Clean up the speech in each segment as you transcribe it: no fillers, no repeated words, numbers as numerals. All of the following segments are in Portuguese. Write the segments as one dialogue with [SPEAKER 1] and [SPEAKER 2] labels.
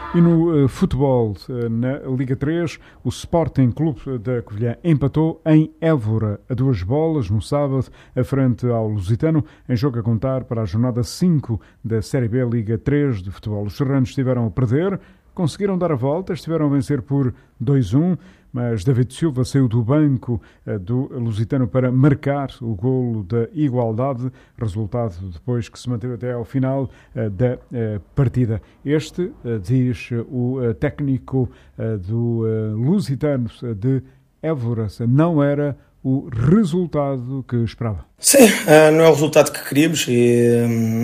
[SPEAKER 1] E no futebol, na Liga 3, o Sporting Clube da Covilhã empatou em Évora a 2 bolas no sábado, a frente ao Lusitano, em jogo a contar para a jornada 5 da Série B Liga 3 de futebol. Os serranos estiveram a perder, conseguiram dar a volta, estiveram a vencer por 2-1, mas David Silva saiu do banco do Lusitano para marcar o golo da igualdade, resultado depois que se manteve até ao final da partida. Este, diz o técnico do Lusitano de Évora, não era o resultado que esperava.
[SPEAKER 2] Sim, não é o resultado que queríamos e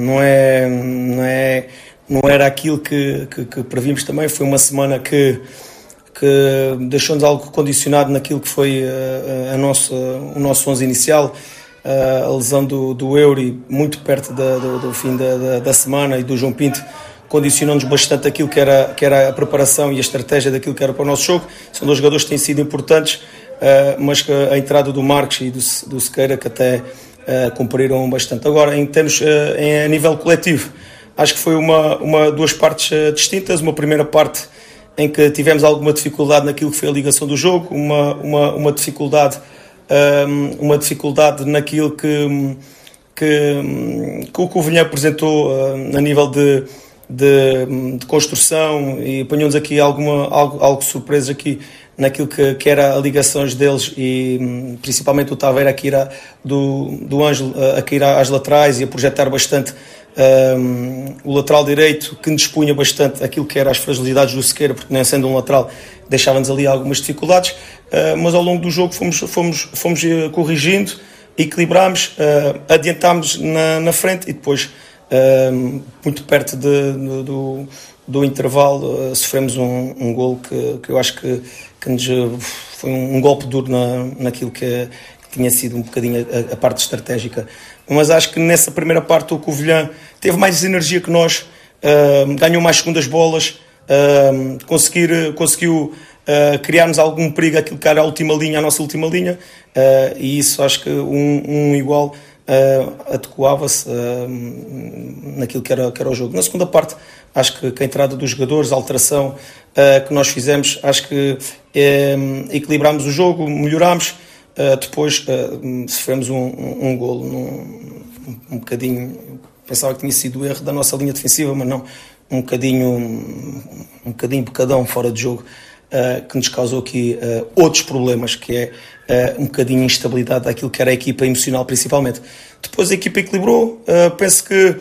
[SPEAKER 2] não era aquilo que prevíamos também. Foi uma semana que deixou-nos algo condicionado naquilo que foi o nosso 11 inicial. A lesão do Euri, muito perto do fim da semana, e do João Pinto, condicionou-nos bastante aquilo que era a preparação e a estratégia daquilo que era para o nosso jogo. São dois jogadores que têm sido importantes, mas a entrada do Marques e do Sequeira, que até cumpriram bastante. Agora, em termos a nível coletivo, acho que foi duas partes distintas. Uma primeira parte em que tivemos alguma dificuldade naquilo que foi a ligação do jogo, uma dificuldade naquilo que o Covilhã apresentou a nível de construção, e apanhou-nos aqui algo surpresa aqui naquilo que era as ligações deles, e principalmente o Taveira aqui do Ângelo aqui ir às laterais e a projetar bastante o lateral direito, que nos expunha bastante aquilo que eram as fragilidades do Sequeira, porque nem sendo um lateral deixava-nos ali algumas dificuldades, mas ao longo do jogo fomos corrigindo, equilibrámos, adiantámos na frente, e depois muito perto do intervalo sofremos um golo que eu acho que nos foi um golpe duro naquilo que tinha sido um bocadinho a parte estratégica. Mas acho que nessa primeira parte o Covilhã teve mais energia que nós, ganhou mais segundas bolas, conseguiu criar-nos algum perigo àquilo que era a nossa última linha, e isso acho que um igual adequava-se naquilo que era o jogo. Na segunda parte, acho que a entrada dos jogadores, a alteração que nós fizemos, acho que equilibrámos o jogo, melhorámos. Depois sofremos um golo um bocadinho, pensava que tinha sido o erro da nossa linha defensiva, mas não, um bocadinho bocadão fora de jogo, que nos causou aqui outros problemas, que é um bocadinho de instabilidade daquilo que era a equipa emocional principalmente. Depois a equipa equilibrou, penso que